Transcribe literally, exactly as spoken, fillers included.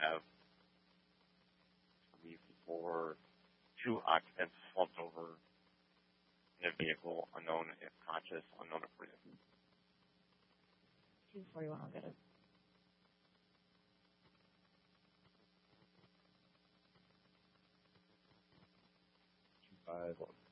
have three, four, two occupants slumped over in a vehicle, unknown if conscious, unknown if breathing. two forty-one, I'll get it. Five.